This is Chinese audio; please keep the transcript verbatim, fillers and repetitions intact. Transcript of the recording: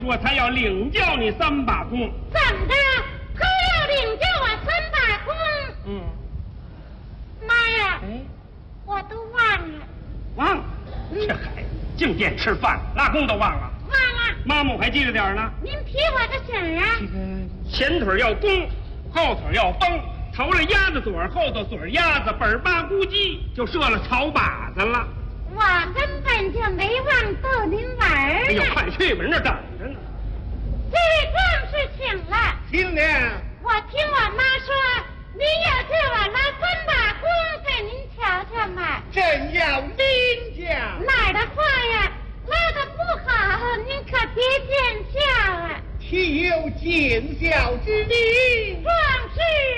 我才要领教你三把功。 怎么的？他要领教我三把功？ 嗯。 妈呀！ 哎， 我都忘了。 忘了？这孩子净惦吃饭，拉弓都忘了。 忘了。 妈妈我还记着点呢。 您提我个醒啊！ 这个前腿要弓，后腿要绷，头了鸭子嘴，后头嘴鸭子，本儿八咕叽就射了草靶子了。 我根本就没忘逗您玩儿。 哎呦，快去吧，人那等着呢。 这位壮士请了。 听呢。 我听我妈说，您要叫我拉三把弓给您瞧瞧嘛。 真要领教。 哪儿的话呀？拉的不好，您可别见笑啊。 岂有见笑之理？ 壮士